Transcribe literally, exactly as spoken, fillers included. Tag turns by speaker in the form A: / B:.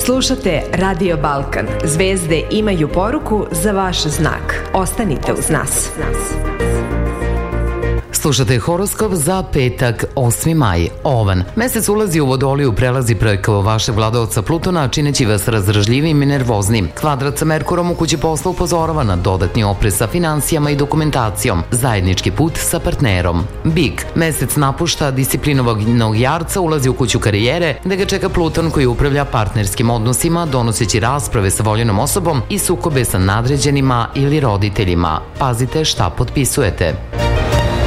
A: Slušate Radio Balkan. Zvezde imaju poruku za vaš znak. Ostanite uz nas.
B: Slušate horoskop za petak, osmi maj. Ovan. Mesec ulazi u Vodoliju, prelazi preko vašeg vladaoca Plutona, čineći vas razdražljivim i nervoznim. Kvadrat sa Merkurom u kući posla upozorava na dodatni oprez sa financijama i dokumentacijom. Zajednički put sa partnerom. Bik. Mesec napušta disciplinovanog jarca, ulazi u kuću karijere, gde ga čeka Pluton koji upravlja partnerskim odnosima, donoseći rasprave sa voljenom osobom i sukobe sa nadređenima ili roditeljima. Pazite šta potpisujete.